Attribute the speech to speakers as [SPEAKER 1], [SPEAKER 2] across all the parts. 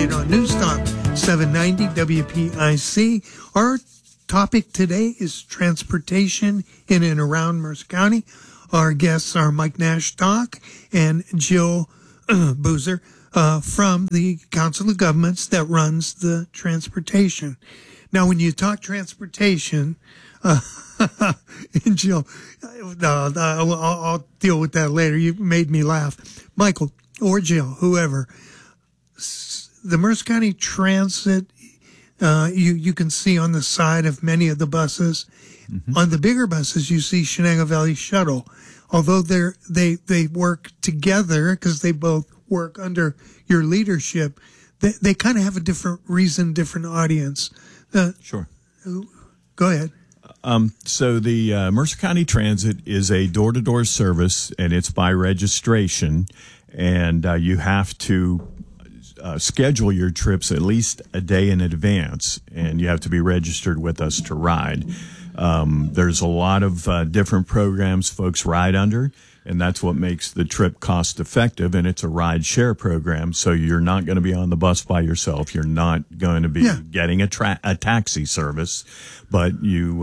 [SPEAKER 1] update on Newstalk 790 WPIC. Our topic today is transportation in and around Mercer County. Our guests are Mike Nashdock and Jill Boozer from the Council of Governments that runs the transportation. Now, when you talk transportation, and Jill, I'll deal with that later. You made me laugh. Michael or Jill, whoever, the Mercer County Transit, you can see on the side of many of the buses. Mm-hmm. On the bigger buses, you see Shenango Valley Shuttle. Although they work together because they both work under your leadership, they kind of have a different reason, different audience.
[SPEAKER 2] Sure.
[SPEAKER 1] Go ahead.
[SPEAKER 2] So the Mercer County Transit is a door-to-door service, and it's by registration, and you have to schedule your trips at least a day in advance, and you have to be registered with us to ride. There's a lot of different programs folks ride under, and that's what makes the trip cost effective. And it's a ride share program, so you're not going to be on the bus by yourself. You're not going to be getting a taxi service, but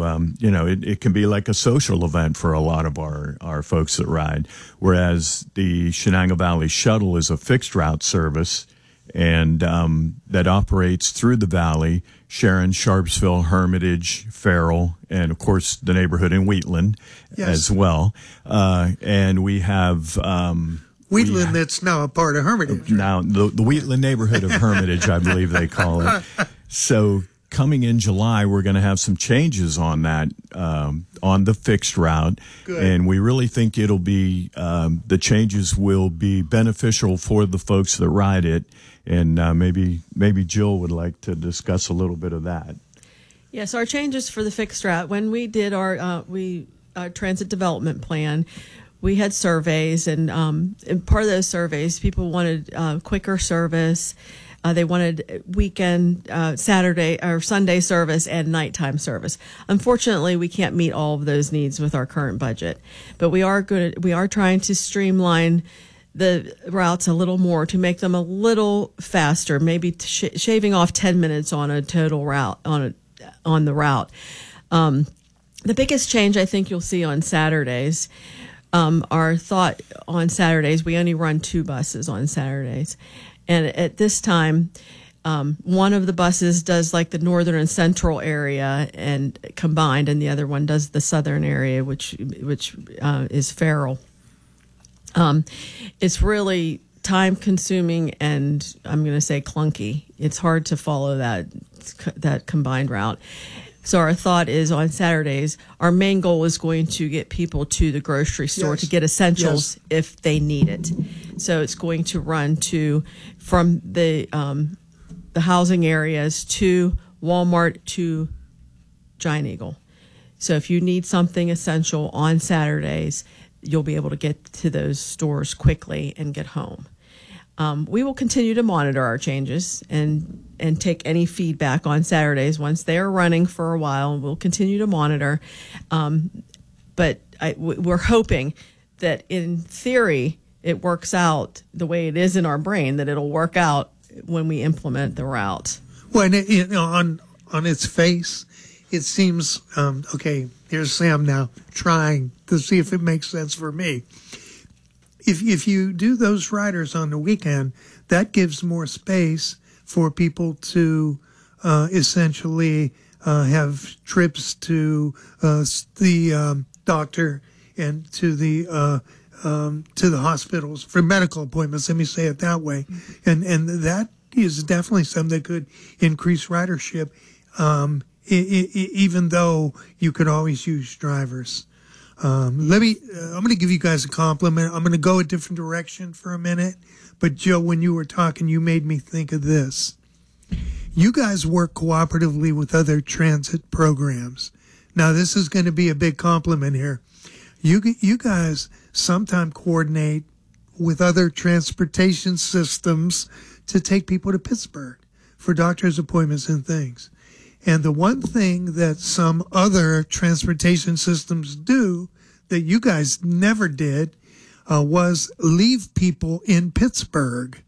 [SPEAKER 2] it can be like a social event for a lot of our folks that ride. Whereas the Shenango Valley Shuttle is a fixed route service, and that operates through the valley, Sharon, Sharpsville, Hermitage, Farrell, and of course the neighborhood in Wheatland as well. And we have
[SPEAKER 1] Wheatland, that's now a part of Hermitage. Right?
[SPEAKER 2] Now the Wheatland neighborhood of Hermitage, I believe they call it. So coming in July, we're going to have some changes on that, on the fixed route. Good. And we really think it'll be, the changes will be beneficial for the folks that ride it. And maybe Jill would like to discuss a little bit of that.
[SPEAKER 3] Yes, our changes for the fixed route, when we did our transit development plan, we had surveys, and part of those surveys, people wanted quicker service. They wanted weekend, Saturday or Sunday service and nighttime service. Unfortunately, we can't meet all of those needs with our current budget, but we are trying to streamline the routes a little more to make them a little faster, maybe shaving off 10 minutes on a total route on the route. The biggest change I think you'll see on Saturdays, our thought on Saturdays, we only run 2 buses on Saturdays. And at this time, one of the buses does like the northern and central area and combined, and the other one does the southern area, which is Farrell. It's really time consuming and I'm going to say clunky. It's hard to follow that combined route. So our thought is on Saturdays, our main goal is going to get people to the grocery store to get essentials if they need it. So it's going to run from the housing areas to Walmart to Giant Eagle. So if you need something essential on Saturdays, you'll be able to get to those stores quickly and get home. We will continue to monitor our changes and take any feedback on Saturdays once they are running for a while. We'll continue to monitor. But we're hoping that in theory it works out the way it is in our brain, that it'll work out when we implement the route.
[SPEAKER 1] Well, and on its face, it seems, okay, here's Sam now trying to see if it makes sense for me. If you do those riders on the weekend, that gives more space for people to essentially have trips to the doctor and to the hospitals for medical appointments. Let me say it that way, and that is definitely something that could increase ridership. Even though you could always use drivers. I'm going to give you guys a compliment. I'm going to go a different direction for a minute. But Joe, when you were talking, you made me think of this. You guys work cooperatively with other transit programs. Now, this is going to be a big compliment here. You guys sometimes coordinate with other transportation systems to take people to Pittsburgh for doctor's appointments and things. And the one thing that some other transportation systems do that you guys never did was leave people in Pittsburgh.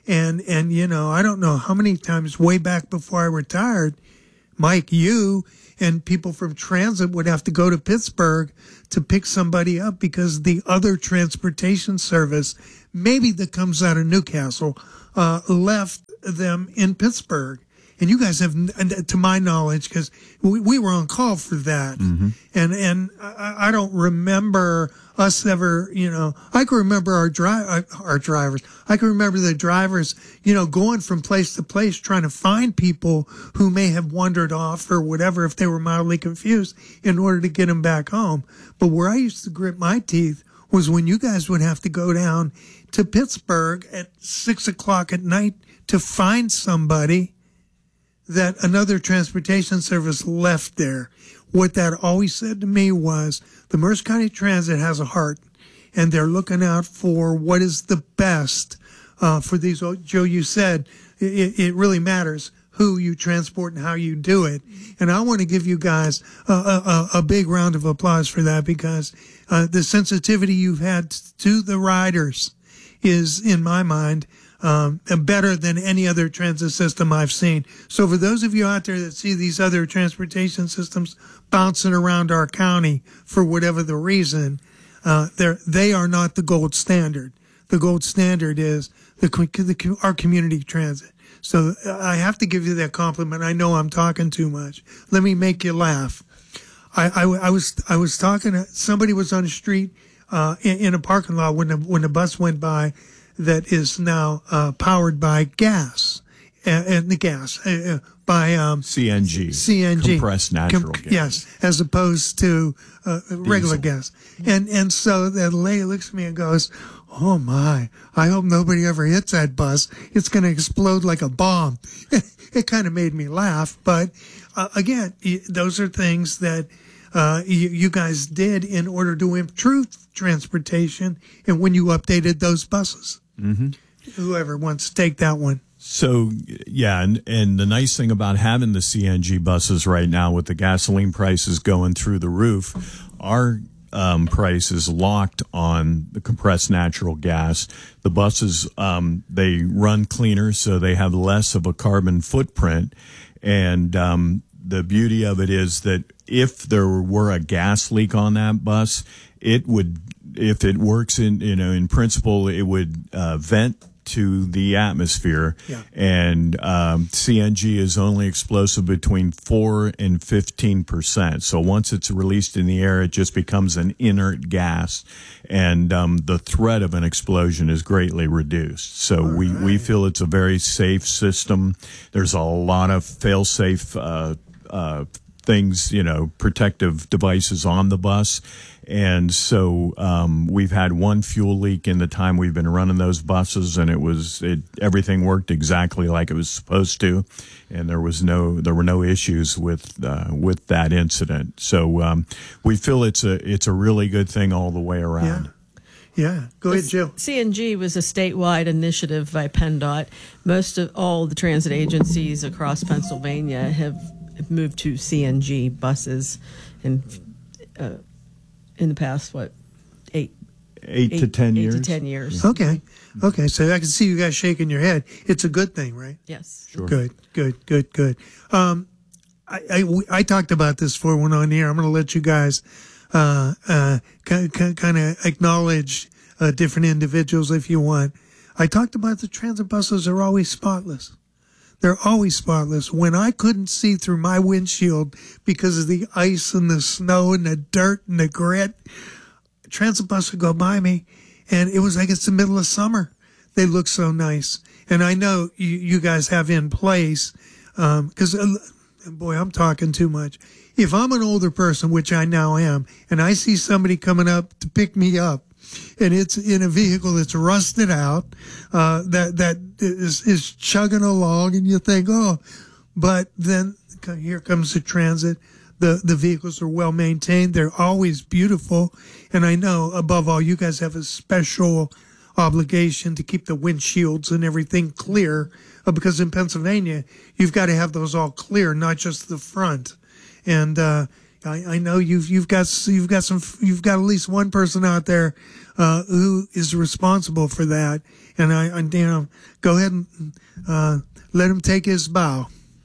[SPEAKER 1] And I don't know how many times way back before I retired, Mike, you and people from transit would have to go to Pittsburgh to pick somebody up because the other transportation service, maybe that comes out of Newcastle, left them in Pittsburgh. And you guys have, to my knowledge, because we were on call for that. Mm-hmm. And I don't remember us ever, I can remember our drivers. I can remember the drivers, going from place to place trying to find people who may have wandered off or whatever if they were mildly confused in order to get them back home. But where I used to grit my teeth was when you guys would have to go down to Pittsburgh at 6:00 at night to find somebody that another transportation service left there. What that always said to me was the Mercer County Transit has a heart, and they're looking out for what is the best for these. Joe, you said it really matters who you transport and how you do it. And I want to give you guys a big round of applause for that, because the sensitivity you've had to the riders is, in my mind, better than any other transit system I've seen. So for those of you out there that see these other transportation systems bouncing around our county for whatever the reason, they are not the gold standard. The gold standard is our community transit. So I have to give you that compliment. I know I'm talking too much. Let me make you laugh. I was talking to somebody was on the street in a parking lot when the bus went by that is now powered by gas, and the gas by CNG,
[SPEAKER 2] compressed natural gas.
[SPEAKER 1] Yes, as opposed to regular gas. And so the lady looks at me and goes, "Oh my! I hope nobody ever hits that bus. It's going to explode like a bomb." It kind of made me laugh, but again, those are things that you guys did in order to improve transportation, and when you updated those buses. Mm-hmm. Whoever wants to take that one.
[SPEAKER 2] So, yeah, and the nice thing about having the CNG buses right now with the gasoline prices going through the roof, our price is locked on the compressed natural gas. The buses, they run cleaner, so they have less of a carbon footprint. And the beauty of it is that if there were a gas leak on that bus, it would, if it works in principle, it would vent to the atmosphere. Yeah. And CNG is only explosive between 4 and 15%. So once it's released in the air, it just becomes an inert gas, and the threat of an explosion is greatly reduced. So we feel it's a very safe system. There's a lot of fail-safe things, protective devices on the bus. And so we've had one fuel leak in the time we've been running those buses, and everything worked exactly like it was supposed to, and there were no issues with that incident. So we feel it's a really good thing all the way around.
[SPEAKER 1] Yeah. Go ahead, Jill.
[SPEAKER 3] CNG was a statewide initiative by PennDOT. Most of all the transit agencies across Pennsylvania have moved to CNG buses, and in the past, 8
[SPEAKER 2] to 10 years?
[SPEAKER 3] 8 to 10 years.
[SPEAKER 1] Okay. So I can see you guys shaking your head. It's a good thing, right?
[SPEAKER 3] Yes.
[SPEAKER 2] Sure.
[SPEAKER 1] Good. I talked about this before we went on the air. I'm going to let you guys kind of acknowledge different individuals if you want. I talked about the transit buses are always spotless. They're always spotless. When I couldn't see through my windshield because of the ice and the snow and the dirt and the grit, a transit bus would go by me, and it was like it's the middle of summer. They look so nice. And I know you guys have in place, because, boy, I'm talking too much. If I'm an older person, which I now am, and I see somebody coming up to pick me up, and it's in a vehicle that's rusted out, that is chugging along, and you think, but then here comes the transit. The vehicles are well maintained. They're always beautiful. And I know, above all, you guys have a special obligation to keep the windshields and everything clear, because in Pennsylvania, you've got to have those all clear, not just the front. And, I know you've got at least one person out there who is responsible for that, and go ahead and let him take his bow.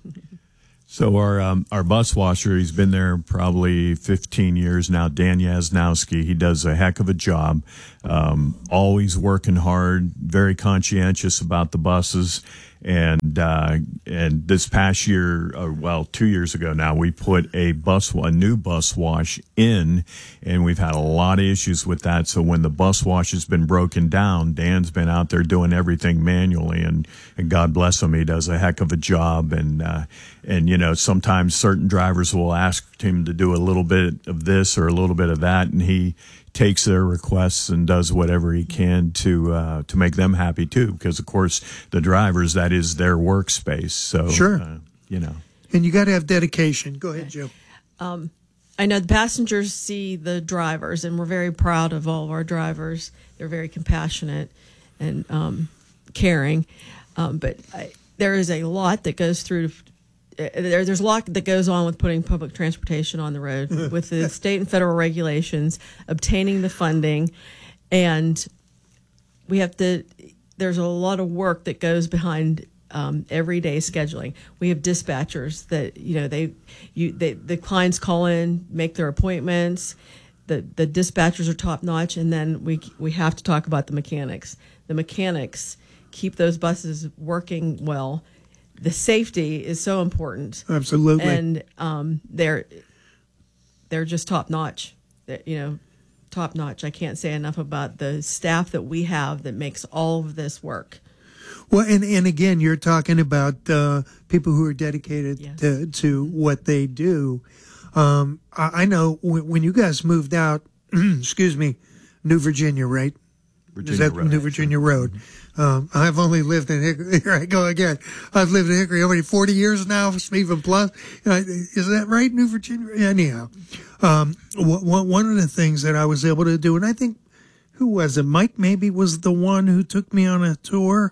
[SPEAKER 2] So our bus washer, he's been there probably 15 years now, Dan Yaznowski. He does a heck of a job, always working hard, very conscientious about the buses. And this past year, 2 years ago now, we put a new bus wash in, and we've had a lot of issues with that. So when the bus wash has been broken down, Dan's been out there doing everything manually, and God bless him, he does a heck of a job. And sometimes certain drivers will ask him to do a little bit of this or a little bit of that, and he takes their requests and does whatever he can to make them happy too, because of course the drivers, that is their workspace. So
[SPEAKER 1] sure, and you got to have dedication. Go ahead, Joe.
[SPEAKER 3] I know the passengers see the drivers, and we're very proud of all of our drivers. They're very compassionate and caring, but there is a lot that goes through. There's a lot that goes on with putting public transportation on the road with the state and federal regulations, obtaining the funding, and there's a lot of work that goes behind everyday scheduling. We have dispatchers that the clients call in, make their appointments. The dispatchers are top notch, and then we have to talk about the mechanics. The mechanics keep those buses working well. The safety is so important.
[SPEAKER 1] Absolutely.
[SPEAKER 3] And they're just top notch. Top notch. I can't say enough about the staff that we have that makes all of this work.
[SPEAKER 1] Well, and again, you're talking about people who are dedicated to what they do. I know when you guys moved out, excuse me, New Virginia, right? New Virginia Road. I've only lived in Hickory. Here I go again. I've lived in Hickory over 40 years now, even plus. Is that right, New Virginia? Anyhow, one of the things that I was able to do, and I think, who was it? Mike maybe was the one who took me on a tour,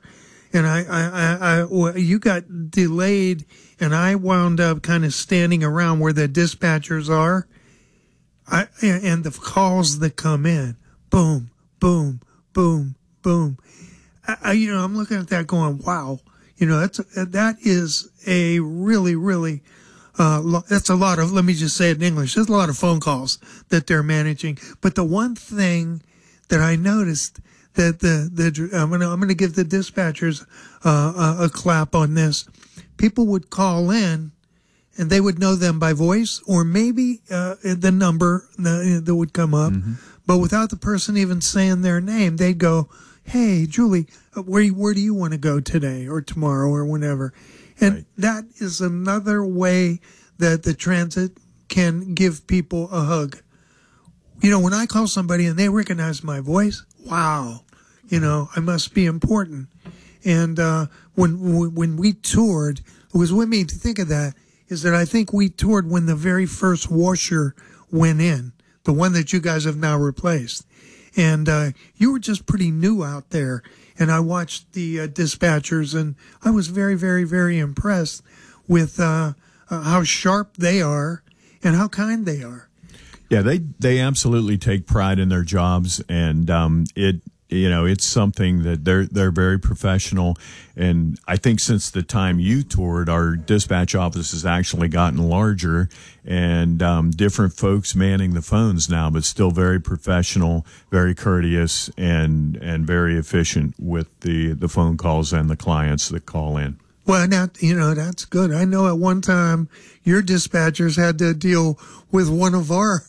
[SPEAKER 1] and you got delayed, and I wound up kind of standing around where the dispatchers are, and the calls that come in, boom, boom, boom, boom. I'm looking at that going, wow, that is a really, really, that's a lot of, let me just say it in English, there's a lot of phone calls that they're managing. But the one thing that I noticed that I'm going to give the dispatchers a clap on this. People would call in and they would know them by voice, or maybe the number that would come up, but without the person even saying their name, they'd go, "Hey, Julie, where do you want to go today or tomorrow or whenever?" And that is another way that the transit can give people a hug. When I call somebody and they recognize my voice, wow, I must be important. And when we toured, it was with me to think of that, is that I think we toured when the very first washer went in, the one that you guys have now replaced. And you were just pretty new out there. And I watched the dispatchers, and I was very, very, very impressed with how sharp they are and how kind they are.
[SPEAKER 2] Yeah, they absolutely take pride in their jobs, and it's something that they're very professional. And I think since the time you toured, our dispatch office has actually gotten larger, and different folks manning the phones now, but still very professional, very courteous, and very efficient with the phone calls and the clients that call in.
[SPEAKER 1] Well, now, that's good. I know at one time your dispatchers had to deal with one of our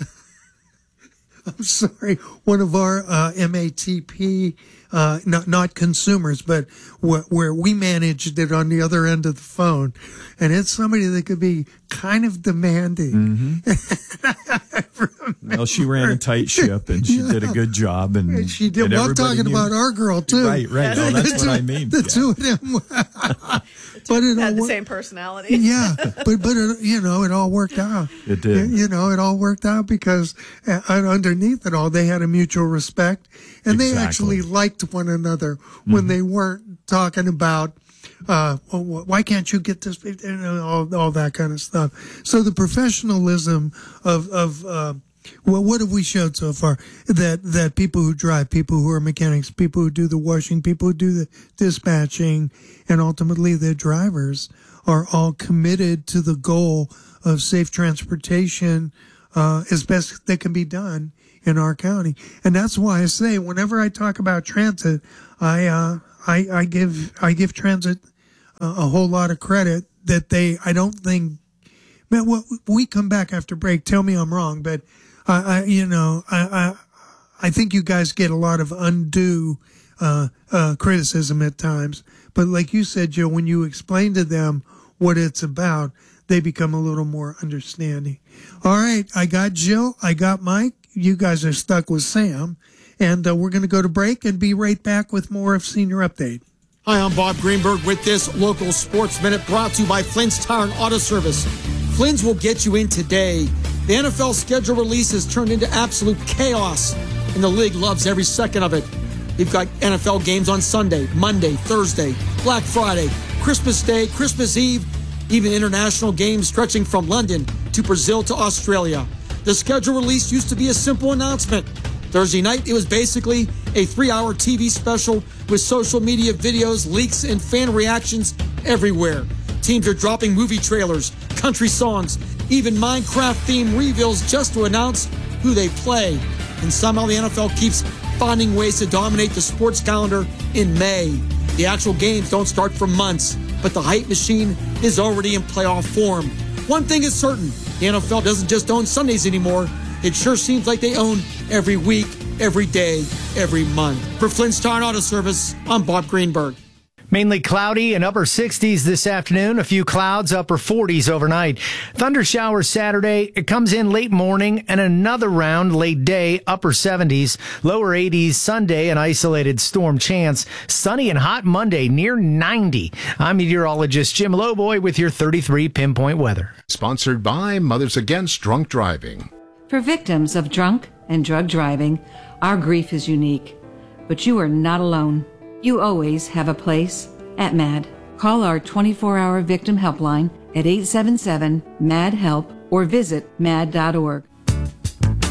[SPEAKER 1] MATP, not consumers, but where we managed it on the other end of the phone. And it's somebody that could be kind of demanding.
[SPEAKER 2] Well, she ran a tight ship, and she did a good job. And
[SPEAKER 1] she did. Well, I'm talking about our girl, too.
[SPEAKER 2] Right. No, that's what I mean.
[SPEAKER 1] The two of them.
[SPEAKER 3] But it had the same personality.
[SPEAKER 1] Yeah, but it all worked out.
[SPEAKER 2] It did.
[SPEAKER 1] It all worked out because underneath it all, they had a mutual respect, and they actually liked one another when they weren't talking about why can't you get this? All that kind of stuff. So the professionalism of well, what have we showed so far? That people who drive, people who are mechanics, people who do the washing, people who do the dispatching, and ultimately the drivers are all committed to the goal of safe transportation as best that can be done in our county. And that's why I say whenever I talk about transit, I give transit a whole lot of credit that I don't think, man, we come back after break. Tell me I'm wrong, but I think you guys get a lot of undue criticism at times. But like you said, Joe, when you explain to them what it's about, they become a little more understanding. All right, I got Jill, I got Mike. You guys are stuck with Sam, and we're going to go to break and be right back with more of Senior Update.
[SPEAKER 4] Hi, I'm Bob Greenberg with this local Sports Minute brought to you by Flynn's Tire and Auto Service. Flynn's will get you in today. The NFL schedule release has turned into absolute chaos, and the league loves every second of it. We've got NFL games on Sunday, Monday, Thursday, Black Friday, Christmas Day, Christmas Eve, even international games stretching from London to Brazil to Australia. The schedule release used to be a simple announcement. Thursday night, it was basically a 3-hour TV special with social media videos, leaks, and fan reactions everywhere. Teams are dropping movie trailers, country songs, even Minecraft-themed reveals just to announce who they play. And somehow the NFL keeps finding ways to dominate the sports calendar in May. The actual games don't start for months, but the hype machine is already in playoff form. One thing is certain, the NFL doesn't just own Sundays anymore. It sure seems like they own every week, every day, every month. For Flynn's Tire and Auto Service, I'm Bob Greenberg.
[SPEAKER 5] Mainly cloudy and upper 60s this afternoon. A few clouds, upper 40s overnight. Thunder showers Saturday. It comes in late morning and another round late day, upper 70s. Lower 80s Sunday, an isolated storm chance. Sunny and hot Monday, near 90. I'm meteorologist Jim Lowboy with your 33 pinpoint weather.
[SPEAKER 6] Sponsored by Mothers Against Drunk Driving.
[SPEAKER 7] For victims of drunk and drug driving, our grief is unique. But you are not alone. You always have a place at MAD. Call our 24-hour victim helpline at 877-MAD-HELP or visit mad.org.